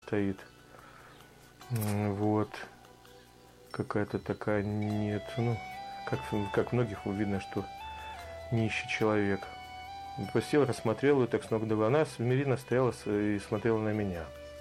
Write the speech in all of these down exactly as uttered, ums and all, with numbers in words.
стоит. Вот. Какая-то такая, нет, ну, как, как многих видно, что нищий человек. Посел, рассмотрел ее так с ног до головы. Она смиренно стояла и смотрела на меня.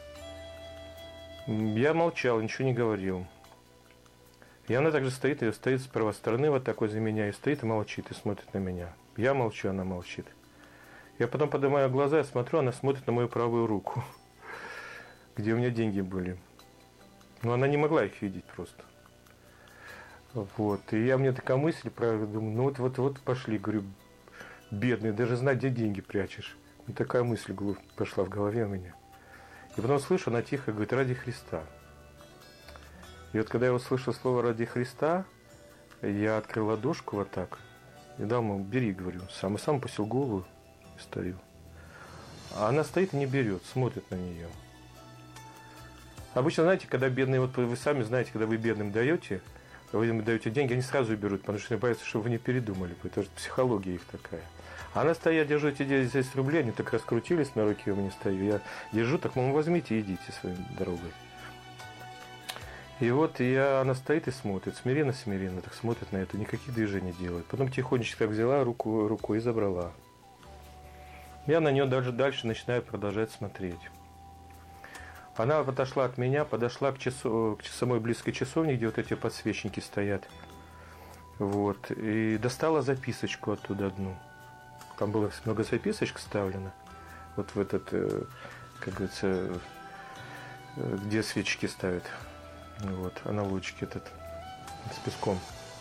Я молчал, ничего не говорил. И она также стоит, и стоит с правой стороны вот такой за меня, и стоит и молчит, и смотрит на меня. Я молчу, она молчит. Я потом поднимаю глаза, я смотрю, она смотрит на мою правую руку, где у меня деньги были. Но она не могла их видеть просто. Вот. И я, у меня такая мысль, правда, думаю, ну вот, вот, вот пошли, говорю, бедный, даже знать, где деньги прячешь. И такая мысль пошла в голове у меня. И потом слышу, она тихо говорит, ради Христа. И вот когда я услышал слово ради Христа, я открыл ладошку вот так и дал ему, бери, говорю, сам и сам опустил голову и стою. А она стоит и не берет, смотрит на нее. Обычно, знаете, когда бедные, вот вы сами знаете, когда вы бедным даете, вы им даете деньги, они сразу берут, потому что они боятся, чтобы вы не передумали, потому что психология их такая. А она стоит, я держу эти десять рублей, они так раскрутились на руке, у меня стою, я держу, так, мол, возьмите и идите своей дорогой. И вот я, она стоит и смотрит, смиренно-смиренно, так смотрит на это, никаких движений делает. Потом тихонечко так взяла руку, руку и забрала. Я на нее даже дальше начинаю продолжать смотреть. Она подошла от меня, подошла к, часу, к самой близкой часовне, где вот эти подсвечники стоят. Вот, и достала записочку оттуда одну. Там было много записочек вставлено. Вот в этот, как говорится, где свечки ставят. Вот, аналогички этот с песком.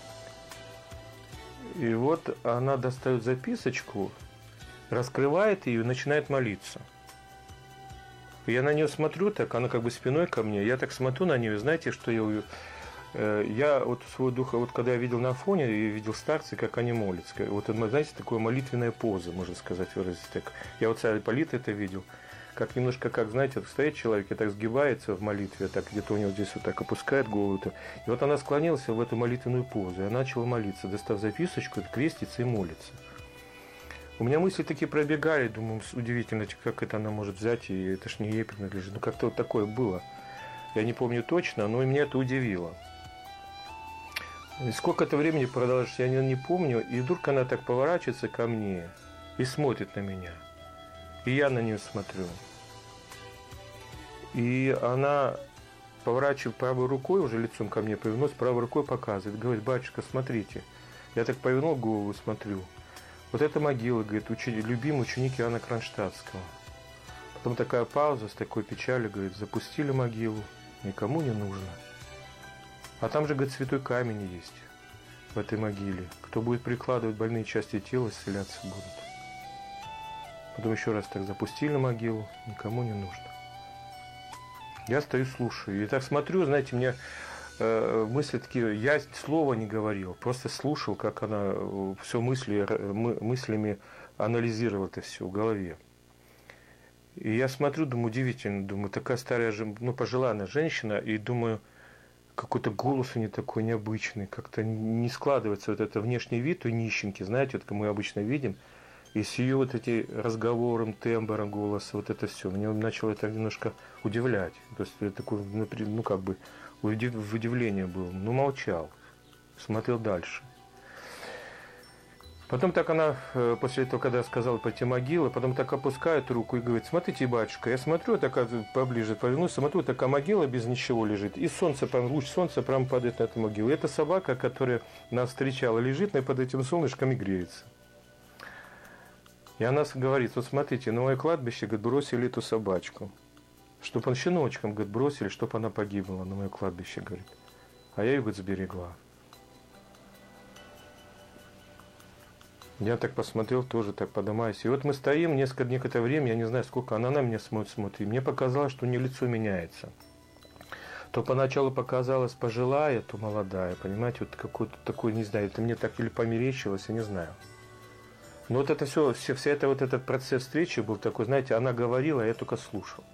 И вот она достает записочку, раскрывает ее и начинает молиться. И я на нее смотрю, так она как бы спиной ко мне, я так смотрю на нее, знаете, что я... Я вот свой дух, вот когда я видел на фоне, я видел старцы, как они молятся. Вот, знаете, такое молитвенная поза, можно сказать, выразить так. Я вот царь Ипполит это видел. Как немножко, как, знаете, вот стоит человек и так сгибается в молитве, так где-то у него здесь вот так опускает голову. -то. И вот она склонилась в эту молитвенную позу, и начала молиться, достав записочку, крестится и молится. У меня мысли такие пробегали, думаю, удивительно, как это она может взять, и это ж не ей принадлежит. Ну, как-то вот такое было. Я не помню точно, но меня это удивило. И сколько это времени продолжается, я не, не помню, и вдруг она так поворачивается ко мне и смотрит на меня. И я на нее смотрю. И она поворачивает правой рукой, уже лицом ко мне повернулась, правой рукой показывает. Говорит, батюшка, смотрите. Я так повернул голову и смотрю. Вот это могила, говорит, учи, любимый ученик Иоанна Кронштадтского. Потом такая пауза с такой печалью, говорит, запустили могилу, никому не нужно. А там же, говорит, святой камень есть в этой могиле. Кто будет прикладывать больные части тела, исцеляться будут. Потом еще раз так запустили могилу, никому не нужно. Я стою, слушаю. И так смотрю, знаете, мне э, мысли такие, я слова не говорил, просто слушал, как она все мысли, мы, мыслями анализировала это все в голове. И я смотрю, думаю, удивительно, думаю, такая старая, ну, пожилая женщина, и думаю, какой-то голос у нее такой необычный, как-то не складывается вот это внешний вид у нищенки, знаете, вот как мы обычно видим, и с ее вот эти разговором, тембром голоса, вот это все, меня начало это немножко удивлять. То есть я такой, ну, как бы, в удивлении был, ну, молчал, смотрел дальше. Потом так она, после этого, когда сказала пойти могила, потом так опускает руку и говорит, смотрите, батюшка, я смотрю, такая поближе повернусь, смотрю, такая могила без ничего лежит, и солнце, луч солнца прямо падает на эту могилу. И эта собака, которая нас встречала, лежит и под этим солнышком и греется. И она говорит, вот смотрите, на мое кладбище, говорит, бросили эту собачку, чтобы он щеночком, говорит, бросили, чтобы она погибла на мое кладбище, говорит. А я ее, говорит, сберегла. Я так посмотрел, тоже так подымаюсь. И вот мы стоим несколько, некоторое время, я не знаю, сколько она на меня смотрит, смотрит. И мне показалось, что у нее лицо меняется. То поначалу показалась пожилая, то молодая. Понимаете, вот какой-то такой, не знаю, это мне так или померещилось, я не знаю. Но вот это все, все, вся это, вот этот процесс встречи был такой, знаете, она говорила, а я только слушал.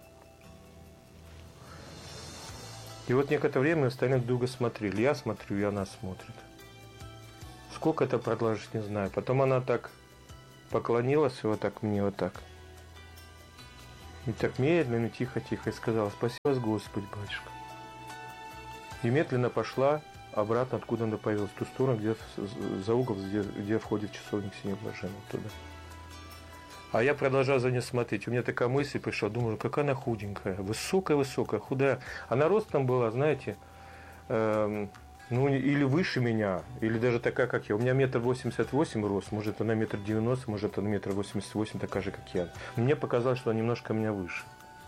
И вот некоторое время мы остальные друг друга смотрели. Я смотрю, и она смотрит. Сколько это продолжится, не знаю. Потом она так поклонилась, вот так мне, вот так. И так медленно, тихо-тихо, и сказала: спаси вас, Господь, батюшка. И медленно пошла обратно, откуда она появилась, в ту сторону, где, за угол, где, где входит часовник Всенеблаженного, туда. А я продолжал за ней смотреть. У меня такая мысль пришла, думаю, какая она худенькая, высокая-высокая, худая. Она ростом была, знаете, эм, ну, или выше меня, или даже такая, как я. У меня метр восемьдесят восемь рост, может, она метр девяносто, может, она метр восемьдесят восемь, такая же, как я. Мне показалось, что она немножко меня выше.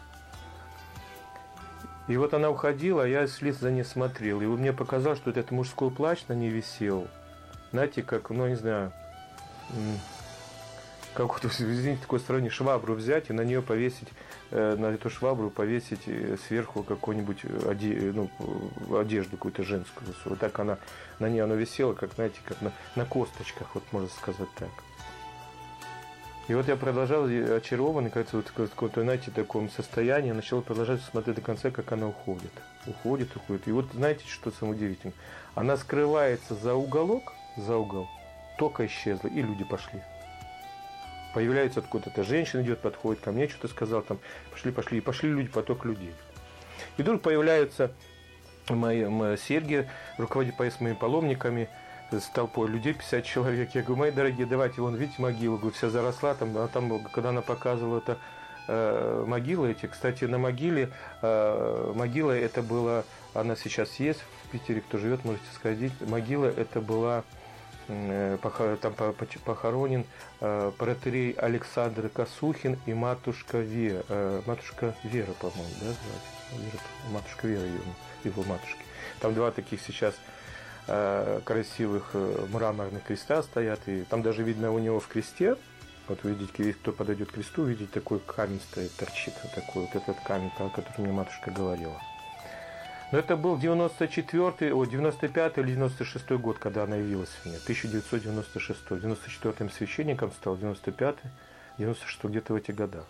И вот она уходила, а я вслед за ней смотрел. И мне показалось, что этот мужской плащ на ней висел. Знаете, как, ну, не знаю, как вот, извините, такое сравнение, швабру взять и на нее повесить, э, на эту швабру повесить сверху какую-нибудь оде, ну, одежду какую-то женскую. Вот так она, на ней она висела, как, знаете, как на, на косточках, вот можно сказать так. И вот я продолжал, очарованный, кажется, вот в каком-то, знаете, таком состоянии, начал продолжать смотреть до конца, как она уходит. Уходит, уходит. И вот знаете, что самое удивительное? Она скрывается за уголок, за угол, только исчезла, и люди пошли. Появляется откуда-то женщина, идет, подходит ко мне, что-то сказал, там, пошли, пошли, и пошли люди, поток людей. И вдруг появляются мои, мои серьги, руководит поезд моими паломниками, с толпой людей, пятьдесят человек. Я говорю: мои дорогие, давайте, вон, видите, могилу, говорю, вся заросла, там, а там, когда она показывала это, э, могилы эти, кстати, на могиле, э, могила это была, она сейчас есть в Питере, кто живет, можете сходить, могила это была, там похоронен протоиерей Александр Косухин и матушка Вера, матушка Вера, по-моему, да, звать? Матушка Вера, его матушки. Там два таких сейчас красивых мраморных креста стоят, и там даже видно у него в кресте, вот вы видите, кто подойдет к кресту, видите, такой камень стоит, торчит, вот такой вот этот камень, о котором мне матушка говорила. Но это был девяносто четвёртый, о, девяносто пятый или девяносто шестой год, когда она явилась мне. тысяча девятьсот девяносто шестой. девяносто четвёртым священником стал, девяносто пятый, девяносто шестой, где-то в этих годах.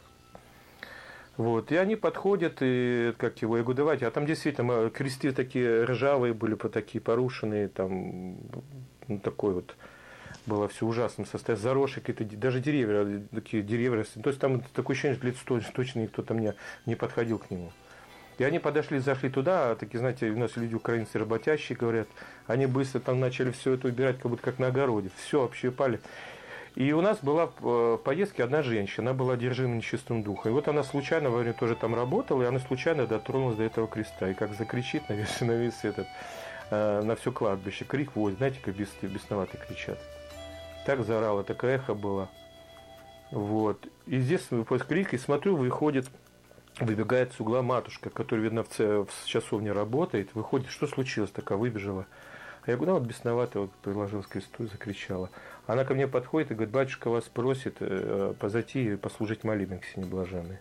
Вот. И они подходят, и как его, я говорю, давайте. А там действительно кресты такие ржавые были, такие порушенные, там, ну, такой вот, было все в ужасном состоянии, заросшие какие-то, даже деревья, такие деревья. То есть там такое ощущение, что лет точно никто там не, не подходил к нему. И они подошли, зашли туда, такие, знаете, у нас люди украинцы работящие, говорят, они быстро там начали все это убирать, как будто как на огороде, все общипали. И у нас была в поездке одна женщина, она была одержима нечистым духом. И вот она случайно, во время тоже там работала, и она случайно дотронулась до этого креста. И как закричит на весь, на весь этот, на все кладбище, крик возит, знаете, как бес, бесновато кричат. Так заорала, такое эхо было. Вот. И здесь после крика, и смотрю, выходит, выбегает с угла матушка, которая, видно, в, в часовне работает, выходит, что случилось, такая выбежала. А я говорю, ну вот бесновато, вот приложилась к кресту и закричала. Она ко мне подходит и говорит, батюшка вас просит э, позайти и послужить молебен к Всенеблаженной.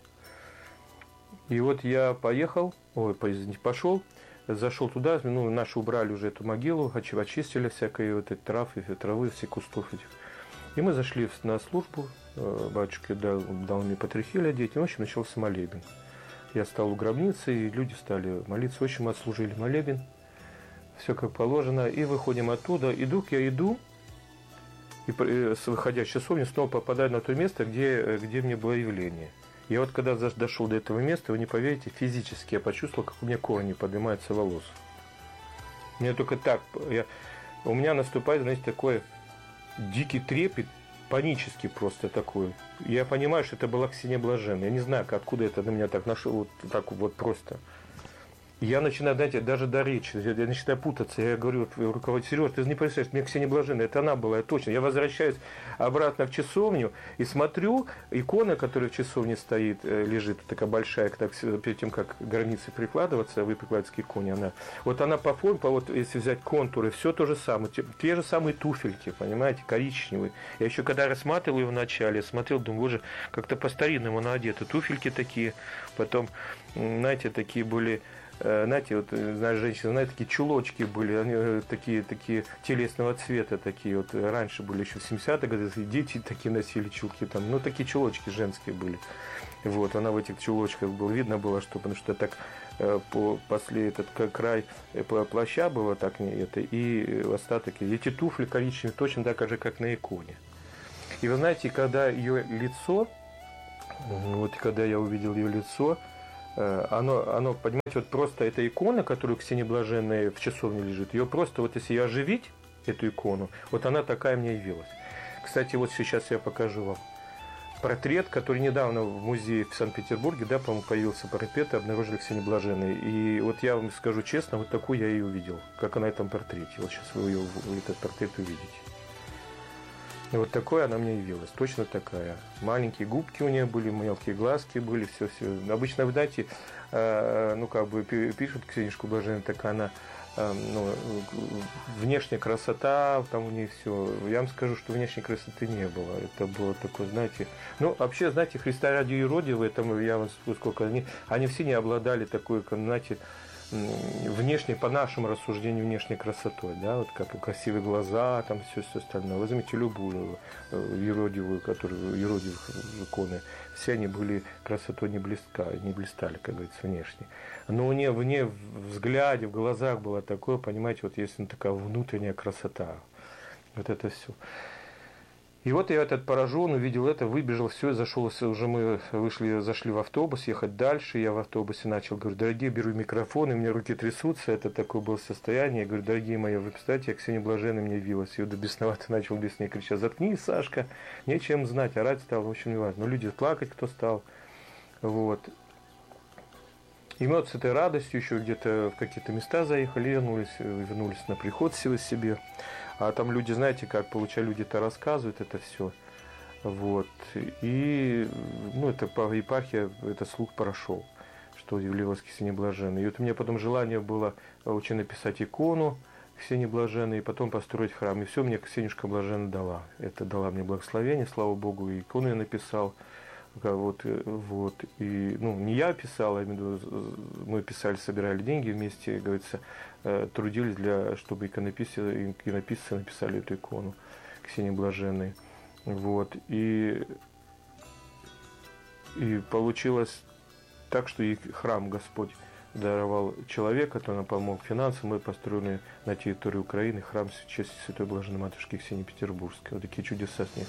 И вот я поехал, ой, пошел, зашел туда, ну, наши убрали уже эту могилу, очистили всякие вот эти травы, травы, все кустов этих. И мы зашли на службу, э, батюшка дал, дал мне патрихиль одеть, и в общем начался молебен. Я стал у гробницы, и люди стали молиться, в общем, отслужили молебен. Все как положено, и выходим оттуда. Иду, я иду, и выходя с часовни, снова попадаю на то место, где, где мне было явление. Я вот когда дошел до этого места, вы не поверите, физически я почувствовал, как у меня корни поднимаются волос. Мне только так, я, у меня наступает, знаете, такой дикий трепет, панический просто такой. Я понимаю, что это была Ксения Блаженная. Я не знаю, откуда это на меня так нашло, вот так вот просто. Я начинаю, знаете, даже до речи, я начинаю путаться. Я говорю, руководитель, Сереж, ты не представляешь, мне Ксения Блаженная, это она была, я точно. Я возвращаюсь обратно в часовню и смотрю, икона, которая в часовне стоит, лежит, такая большая, так, перед тем, как границы прикладываться, вы прикладываете к иконе, она, вот она по форме, по, вот, если взять контуры, все то же самое, те, те же самые туфельки, понимаете, коричневые. Я еще когда рассматривал ее вначале, смотрел, думаю, боже, как-то по-старинному она одета, туфельки такие, потом, знаете, такие были... Знаете, вот, знаешь, женщины, знаете, такие чулочки были, они такие, такие телесного цвета, такие вот, раньше были еще в семидесятых годах, дети такие носили чулки там, ну, такие чулочки женские были. Вот, она в этих чулочках была, видно было, что, потому что так по, после этот край плаща было так, не это, и остаток, эти туфли коричневые, точно так же, как на иконе. И вы знаете, когда ее лицо, Вот когда я увидел ее лицо, оно, оно, понимаете, вот просто эта икона, которая Ксения Блаженная в часовне лежит, ее просто вот если ее оживить, эту икону, вот она такая мне явилась. Кстати, вот сейчас я покажу вам портрет, который недавно в музее в Санкт-Петербурге, да, по-моему, появился портрет, и обнаружили Ксению Блаженной. И вот я вам скажу честно, вот такую я ее увидел, как она на этом портрете. Вот сейчас вы ее, этот портрет увидите. И вот такой она мне явилась, точно такая. Маленькие губки у нее были, мелкие глазки были, все-все. Обычно, вы знаете, э, ну, как бы пишут Ксенишку Блаженную, так она, э, ну, внешняя красота, там у нее все. Я вам скажу, что внешней красоты не было. Это было такое, знаете, ну, вообще, знаете, Христа ради юродивые, там, я вам скажу, сколько они, они все не обладали такой, знаете, внешне, по нашему рассуждению, внешней красотой, да, вот как красивые глаза, там все, все остальное. Возьмите любую юродивую, которую, юродивых иконы, все они были красотой не близка, не блистали, как говорится, внешне. Но у нее, в ней, в взгляде, в глазах было такое, понимаете, вот есть такая внутренняя красота. Вот это все. И вот я этот поражен, увидел это, выбежал, все, зашел, уже мы вышли, зашли в автобус, ехать дальше, я в автобусе начал, говорю, дорогие, беру микрофон, и у меня руки трясутся, это такое было состояние, я говорю, дорогие мои, вы представляете, я Ксения Блаженная мне явилась, и до бесновато начал бесне кричать, заткнись, Сашка, нечем знать, орать стал, в общем, не важно, но люди плакать кто стал, вот. И мы вот с этой радостью еще где-то в какие-то места заехали, вернулись, вернулись на приход себе. А там люди, знаете, как получая люди-то рассказывают это все. Вот. И, ну, это по епархии, это слух прошел, что явилась Ксения Блаженная. И вот у меня потом желание было очень написать икону Ксении Блаженной, и потом построить храм. И все мне Ксенюшка Блаженная дала. Это дала мне благословение, слава Богу, и икону я написал. Вот, вот, и, ну, не я писал, а мы писали, собирали деньги вместе, говорится, трудились, для, чтобы иконописцы, иконописцы написали эту икону Ксении Блаженной. Вот, и, и получилось так, что и храм Господь даровал человека, который нам помог финансово. Мы построили на территории Украины храм в честь Святой Блаженной Матушки Ксении Петербургской. Вот такие чудеса с ней.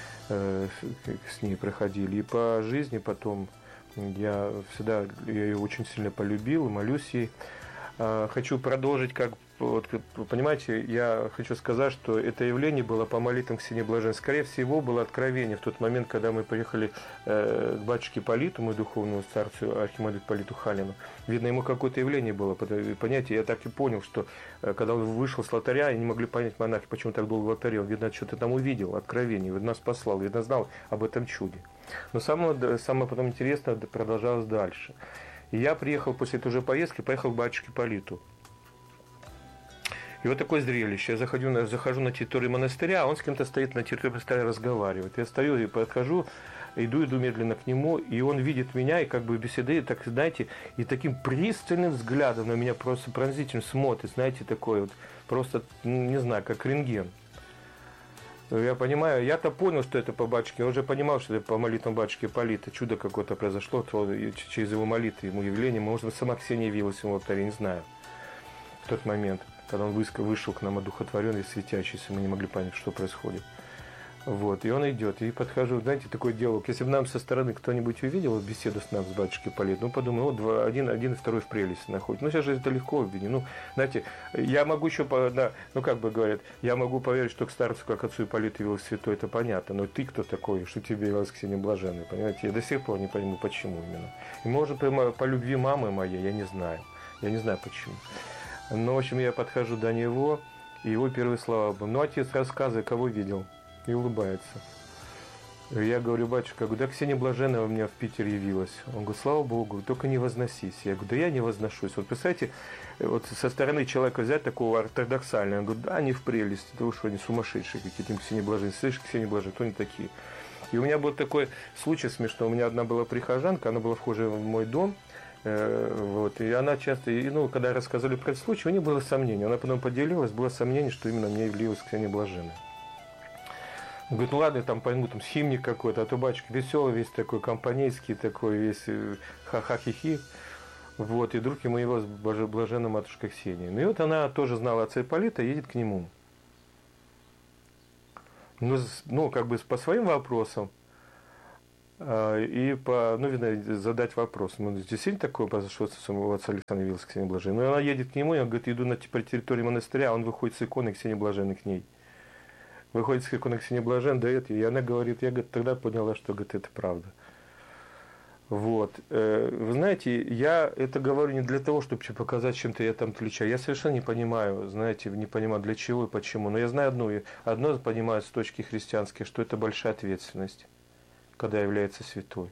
с ней проходили. И по жизни потом я всегда я ее очень сильно полюбил, молюсь ей. Хочу продолжить, как вот, понимаете, я хочу сказать, что это явление было по молитвам Ксении Блаженной. Скорее всего, было откровение в тот момент, когда мы приехали э, к батюшке Политу, мой духовному старцу, архимандриту Политу Халину. Видно, ему какое-то явление было. Понимаете, я так и понял, что э, когда он вышел с алтаря, и не могли понять монахи, почему так долго в алтаре. Он, видно, что-то там увидел, откровение, видно, нас послал, видно, знал об этом чуде. Но самое, самое потом интересное продолжалось дальше. И я приехал после этой же поездки, поехал к батюшке Политу. И вот такое зрелище. Я захожу на, захожу на территорию монастыря, а он с кем-то стоит на территории монастыря, разговаривает. Я стою и подхожу, иду, иду медленно к нему, и он видит меня, и как бы беседует, так, знаете, и таким пристальным взглядом на меня просто пронзительно смотрит, знаете, такой вот, просто, не знаю, как рентген. Я понимаю, я-то понял, что это по батюшке, я уже понимал, что это по молитвам батюшки Полита, чудо какое-то произошло, то через его молитвы, ему явление, может, сама Ксения явилась ему в алтаре, не знаю, в тот момент, когда он вышел к нам одухотворенный, светящийся, мы не могли понять, что происходит. Вот, и он идет, и подхожу, знаете, такой диалог. Если бы нам со стороны кто-нибудь увидел беседу с нами, с батюшкой Политом, ну, подумал, вот два, один, один и второй в прелесть находит. Ну, сейчас же это легко увидеть. Ну, знаете, я могу еще, да, ну, как бы говорят, я могу поверить, что к старцу, как отцу Ипполиту явился святой, это понятно, но ты кто такой, что тебе явилась Ксения Блаженная, понимаете? Я до сих пор не пойму, почему именно. И, может, по, по любви мамы моей, я не знаю. Я не знаю, почему. Но, в общем, я подхожу до него, и его первые слова были: ну, отец, рассказывай, кого видел? И улыбается. Я говорю: батюшка, я говорю, да Ксения Блаженная у меня в Питере явилась. Он говорит: слава Богу, только не возносись. Я говорю: да я не возношусь. Вот представляете, вот со стороны человека взять такого ортодоксального, он говорит: да, они в прелесть, да уж они сумасшедшие какие-то, Ксения Блаженная. Слышишь, Ксения Блаженная, кто они такие? И у меня был такой случай смешной. У меня одна была прихожанка, она была вхожа в мой дом. Вот, и она часто, и, ну, когда рассказывали про этот случай, у нее было сомнение. Она потом поделилась, было сомнение, что именно мне явилась Ксения Блаженная. Он говорит: ну ладно, я там пойму, там химник какой-то, а то батюшка веселый, весь такой, компанейский такой, весь ха-ха-хи-хи. Вот, и друг ему его Блаженная Матушка Ксения. Ну и вот она тоже знала отца Ипполита, едет к нему. Ну, ну, как бы по своим вопросам. и по, ну, видно, задать вопрос. Ну, действительно такое произошло с самого отца Александра Вилла, Ксения Блаженной. Ну, она едет к нему, и он говорит, иду на территорию монастыря, а он выходит с иконой Ксении Блаженной к ней. Выходит с иконой Ксении Блаженной, дает ей, и она говорит, я, говорит, тогда поняла, что, говорит, это правда. Вот. Вы знаете, я это говорю не для того, чтобы показать, чем-то я там отличаю. Я совершенно не понимаю, знаете, не понимаю, для чего и почему. Но я знаю одно, одно понимаю с точки христианской, что это большая ответственность, когда является святой.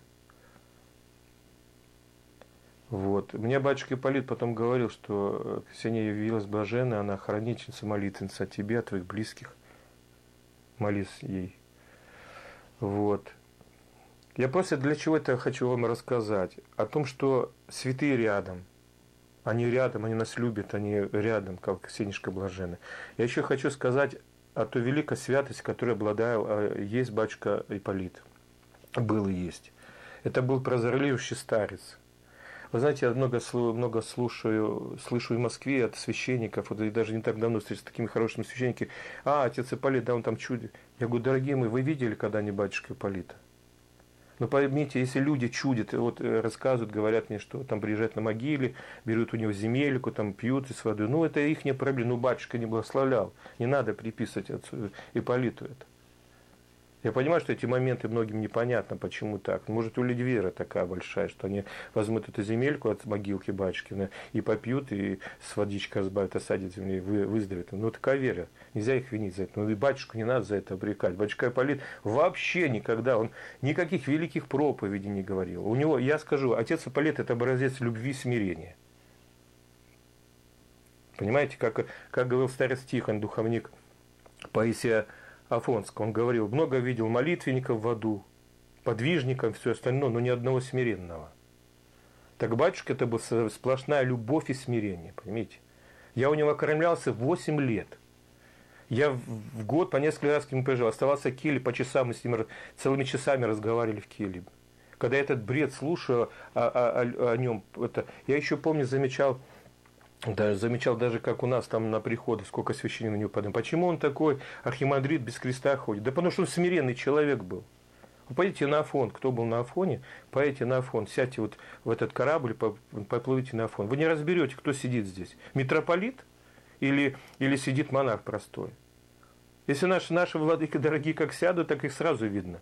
Вот. Мне батюшка Ипполит потом говорил, что Ксения явилась блаженной, она хранительница, молитвенница о тебе, о твоих близких. Молись ей. Вот. Я просто для чего это хочу вам рассказать? О том, что святые рядом. Они рядом, они нас любят, они рядом, как Ксенишка Блаженная. Я еще хочу сказать о той великой святости, которой обладал, есть батюшка Ипполит. Был и есть. Это был прозорливший старец. Вы знаете, я много, много слушаю, слышу и в Москве от священников, вот, и даже не так давно встретился с такими хорошими священниками. А, отец Ипполит, да, он там чудит. Я говорю, дорогие мои, вы видели когда-нибудь батюшку Ипполита? Но поймите, если люди чудят, вот рассказывают, говорят мне, что там приезжают на могиле, берут у него земельку, там пьют с водой, ну это их не проблема, ну батюшка не благословлял, не надо приписывать отцу Ипполиту это. Я понимаю, что эти моменты многим непонятно, почему так. Может, у людей вера такая большая, что они возьмут эту земельку от могилки батюшкина и попьют, и с водичкой разбавят, осадят земли, выздоровеют. Ну, такая вера. Нельзя их винить за это. Ну, и батюшку не надо за это обрекать. Батюшка Ипполит вообще никогда, он никаких великих проповедей не говорил. У него, я скажу, отец Ипполит – это образец любви и смирения. Понимаете, как, как говорил старец Тихон, духовник Паисия Афонского, он говорил, много видел молитвенников в аду, подвижников, все остальное, но ни одного смиренного. Так батюшка это была сплошная любовь и смирение, понимаете. Я у него окормлялся восемь лет. Я в год по несколько раз к нему приезжал, оставался в келье по часам, мы с ним целыми часами разговаривали в келье. Когда я этот бред слушаю о, о, о, о нем, это, я еще помню, замечал, да, замечал даже, как у нас там на приходы, сколько священников на него поднимают. Почему он такой архимандрит без креста ходит? Да потому что он смиренный человек был. Вы пойдите на Афон, кто был на Афоне, поедете на Афон, сядьте вот в этот корабль, поплывите на Афон. Вы не разберете, кто сидит здесь. Митрополит или, или сидит монах простой. Если наши, наши владыки дорогие как сядут, так их сразу видно.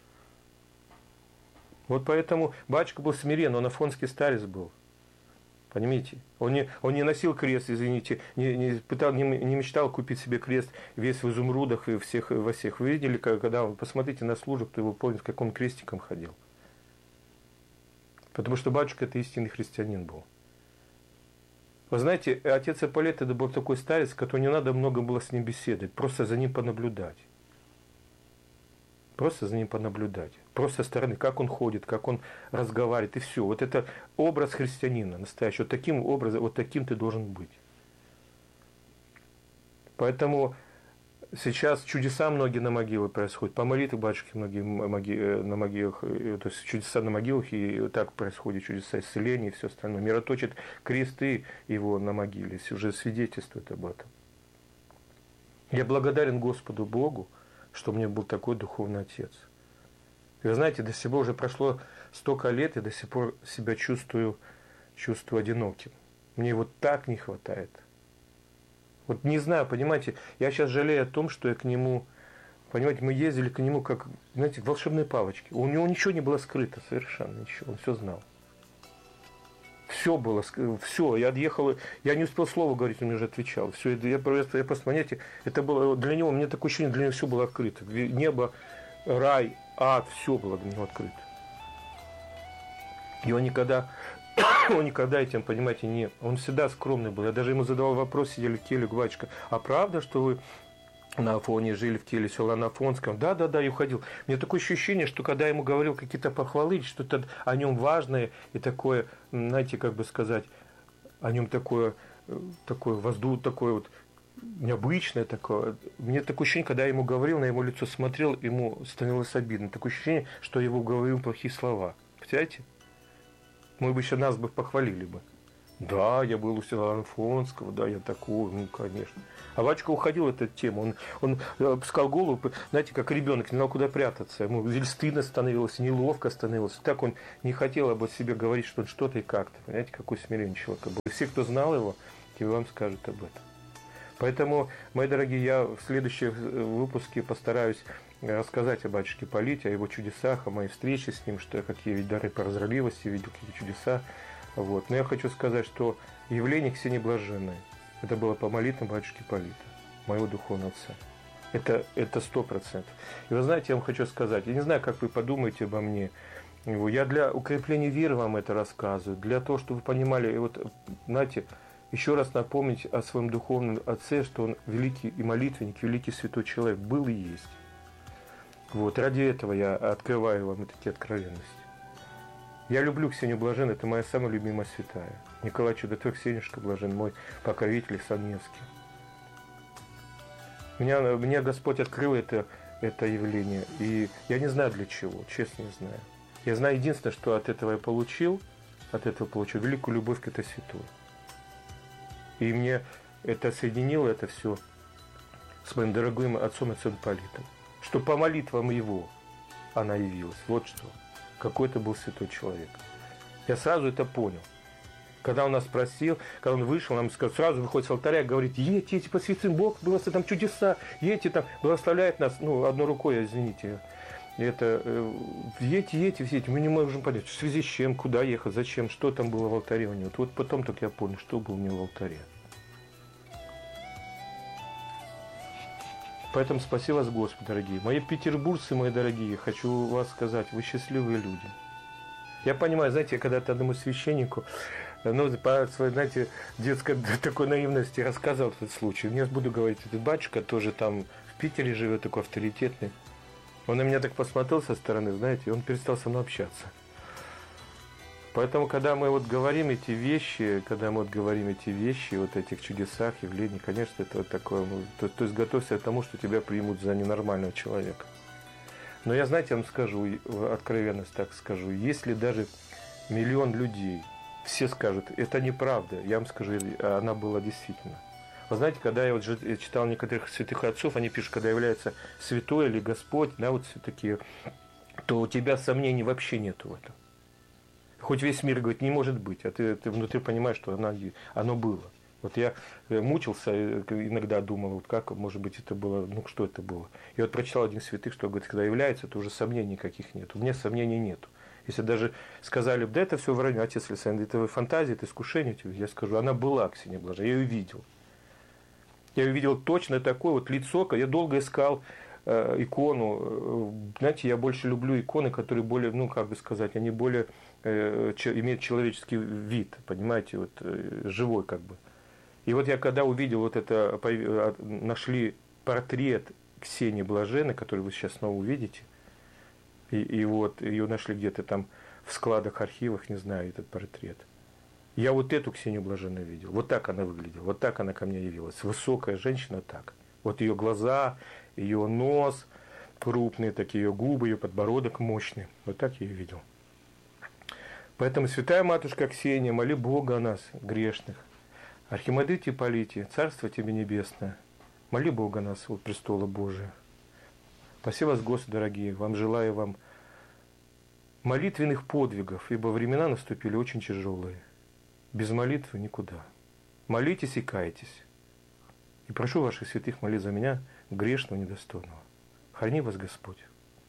Вот поэтому батюшка был смирен, он афонский старец был. Понимаете? Он не, он не носил крест, извините, не, не, пытал, не, не мечтал купить себе крест весь в изумрудах и всех, во всех. Вы видели, когда он, посмотрите на службу, кто его помнит, как он крестиком ходил. Потому что батюшка это истинный христианин был. Вы знаете, отец Ипполит это был такой старец, который не надо много было с ним беседовать, просто за ним понаблюдать. Просто за ним понаблюдать. Просто со стороны, как он ходит, как он разговаривает, и все. Вот это образ христианина настоящий. Вот таким образом, вот таким ты должен быть. Поэтому сейчас чудеса многие на могилах происходят. По молитве батюшки многие на могилах, то есть чудеса на могилах, и так происходят чудеса исцеления и все остальное. Мироточит кресты его на могиле, уже свидетельствует об этом. Я благодарен Господу Богу, что у меня был такой духовный отец. И вы знаете, до сих пор уже прошло столько лет, и до сих пор себя чувствую, чувствую одиноким. Мне его так не хватает. Вот не знаю, понимаете, я сейчас жалею о том, что я к нему, понимаете, мы ездили к нему как, знаете, волшебные палочки. У него ничего не было скрыто, совершенно ничего, он все знал. Все было, все, я отъехал, я не успел слова говорить, он мне уже отвечал. Все, я просто, я просто, понимаете, это было для него, мне такое ощущение, для него все было открыто. Небо, рай, ад, все было для него открыто. И он никогда, он никогда этим, понимаете, не, он всегда скромный был. Я даже ему задавал вопрос, сидели в келе, батюшка, а правда, что вы на Афоне жили в келе села на Афонском? Да, да, да, и уходил. Мне такое ощущение, что когда я ему говорил какие-то похвалы, что-то о нем важное и такое, знаете, как бы сказать, о нем такое, такое воздух, такое вот необычное такое. Мне такое ощущение, когда я ему говорил, на его лицо смотрел, ему становилось обидно. Такое ощущение, что я его говорил плохие слова. Представляете? Мы бы еще нас бы похвалили бы. Да, я был у Силуана Афонского, да, я такой, ну, конечно. А Вачка уходил от этой темы, он, он опускал голову, знаете, как ребенок, не знал, куда прятаться. Ему или стыдно становилось, неловко становилось. Так он не хотел об себе говорить, что он что-то и как-то. Понимаете, какой смиренный человек был. И все, кто знал его, те вам скажут об этом. Поэтому, мои дорогие, я в следующем выпуске постараюсь рассказать о батюшке Ипполите, о его чудесах, о моей встрече с ним, что какие дары прозорливости видел, какие чудеса. Вот. Но я хочу сказать, что явление Ксении Блаженной, это было по молитвам батюшки Ипполита, моего духовного отца. Это, это сто процентов. И вы знаете, я вам хочу сказать, я не знаю, как вы подумаете обо мне, я для укрепления веры вам это рассказываю, для того, чтобы вы понимали, и вот, знаете, еще раз напомнить о своем духовном отце, что он великий и молитвенник, великий святой человек, был и есть. Вот, ради этого я открываю вам такие откровенности. Я люблю Ксению Блаженную, это моя самая любимая святая. Николай Чудотворец, Ксенюшка Блажен, мой покровитель Саневский. Меня, мне Господь открыл это, это явление, и я не знаю для чего, честно не знаю. Я знаю единственное, что от этого я получил, от этого получил великую любовь к этой святой. И мне это соединило, это все с моим дорогим отцом, отцом Ипполитом. Что по молитвам его она явилась. Вот что. Какой это был святой человек. Я сразу это понял. Когда он нас спросил, когда он вышел, нам сказал, сразу выходит с алтаря и говорит, едьте, едьте по святым, Бог, благословит, там чудеса, едьте там, благословляет нас, ну, одной рукой, извините, это, едьте, едьте, едьте, мы не можем понять, в связи с чем, куда ехать, зачем, что там было в алтаре у него. Вот потом только я понял, что было у него в алтаре. Поэтому спаси вас, Господи, дорогие. Мои петербуржцы, мои дорогие, хочу вас сказать, вы счастливые люди. Я понимаю, знаете, я когда-то одному священнику, ну, по своей, знаете, детской такой наивности рассказывал этот случай. Не буду говорить, этот батюшка тоже там в Питере живет, такой авторитетный. Он на меня так посмотрел со стороны, знаете, и он перестал со мной общаться. Поэтому, когда мы вот говорим эти вещи, когда мы вот говорим эти вещи, вот о этих чудесах, явлениях, конечно, это вот такое, ну, то, то есть готовься к тому, что тебя примут за ненормального человека. Но я, знаете, я вам скажу, откровенность так скажу, если даже миллион людей, все скажут, это неправда, я вам скажу, она была действительно. Вы знаете, когда я вот читал некоторых святых отцов, они пишут, когда является святой или Господь, да, вот все такие, то у тебя сомнений вообще нету в этом. Хоть весь мир говорит, не может быть, а ты, ты внутри понимаешь, что оно, оно было. Вот я мучился, иногда думал, вот как, может быть, это было, ну что это было. И вот прочитал один святых, что говорит, когда является, то уже сомнений никаких нет. У меня сомнений нету. Если даже сказали, да это все вранье, отец Александр, это фантазия, это искушение, я скажу, она была, Ксения Блаженная, я ее видел. Я ее видел точно такое вот лицо, я долго искал э, икону. Знаете, я больше люблю иконы, которые более, ну как бы сказать, они более э, че, имеют человеческий вид, понимаете, вот э, живой как бы. И вот я когда увидел вот это, нашли портрет Ксении Блаженной, который вы сейчас снова увидите, и, и вот ее нашли где-то там в складах, архивах, не знаю, этот портрет. Я вот эту Ксению Блаженную видел. Вот так она выглядела. Вот так она ко мне явилась. Высокая женщина так. Вот ее глаза, ее нос крупные, такие ее губы, ее подбородок мощный. Вот так я ее видел. Поэтому, святая матушка Ксения, моли Бога о нас, грешных. Архимандрите Ипполите, Царство тебе небесное. Моли Бога о нас от престола Божия. Спасибо вас, Господи, дорогие. Вам желаю вам молитвенных подвигов, ибо времена наступили очень тяжелые. Без молитвы никуда. Молитесь и кайтесь. И прошу ваших святых молить за меня, грешного, недостойного. Храни вас Господь.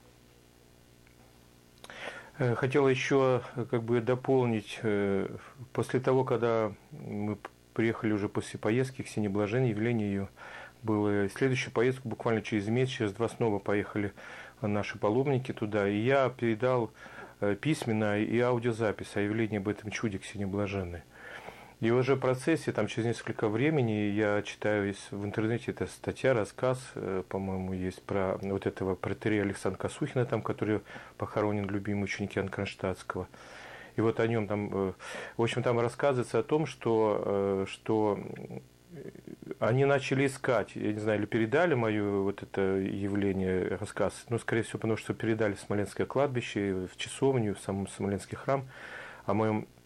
Хотел еще как бы дополнить, после того, когда мы приехали уже после поездки к Ксении Блаженной, явление ее было. Следующую поездку буквально через месяц, через два снова поехали наши паломники туда, и я передал письменно и аудиозапись о явлении об этом чуде Ксении Блаженной. И уже в процессе, там через несколько времени, я читаю в интернете, это статья, рассказ, по-моему, есть про вот этого протоиерея Александра Косухина, там, который похоронен, любимый ученик Иоанна Кронштадтского. И вот о нем там, в общем, там рассказывается о том, что, что они начали искать, я не знаю, или передали мое вот это явление, рассказ, ну, скорее всего, потому что передали в Смоленское кладбище, в часовню, в сам Смоленский храм, о моем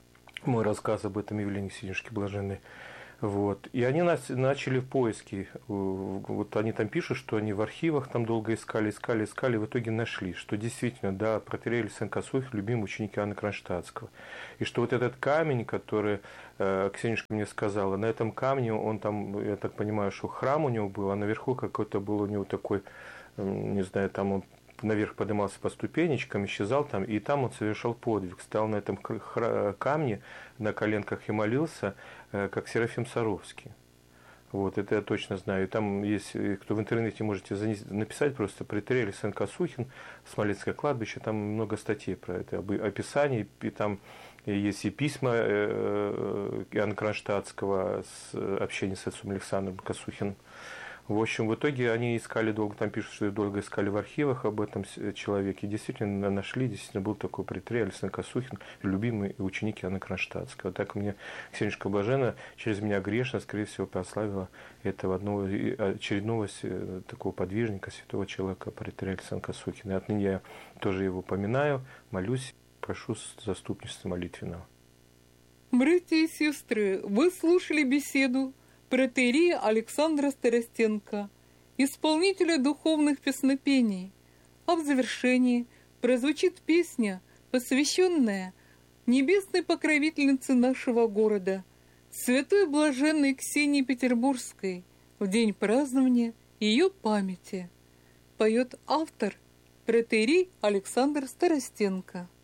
мой рассказ об этом явлении Ксенишки Блаженной. Вот. И они нас, начали поиски. Вот они там пишут, что они в архивах там долго искали, искали, искали, в итоге нашли, что действительно, да, протоиерей Александр Косухин, любимый ученик Иоанна Кронштадтского. И что вот этот камень, который э, Ксенишка мне сказала, на этом камне, он там, я так понимаю, что храм у него был, а наверху какой-то был у него такой, не знаю, там он наверх поднимался по ступенечкам, исчезал там, и там он совершал подвиг. Стал на этом камне на коленках и молился, как Серафим Саровский. Вот, это я точно знаю. И там есть, кто в интернете можете написать просто «Протоиерей Александр Косухин, Смоленское кладбище», там много статей про это, описаний, и там есть и письма Иоанна Кронштадтского с общением с отцом Александром Косухиным. В общем, в итоге они искали долго, там пишут, что долго искали в архивах об этом человеке. Действительно нашли, действительно был такой протоиерей Александр Косухин, любимый ученик Иоанна Кронштадтского. Так мне Ксенишка Блаженная через меня грешно, скорее всего, прославила этого одного очередного такого подвижника, святого человека, протоиерей Александра Косухина. И отныне я тоже его поминаю, молюсь, прошу заступничества молитвенного. Братья и сестры, вы слушали беседу протоиерея Александра Старостенко, исполнителя духовных песнопений. А в завершении прозвучит песня, посвященная небесной покровительнице нашего города, святой блаженной Ксении Петербургской, в день празднования ее памяти. Поет автор протоиерей Александр Старостенко.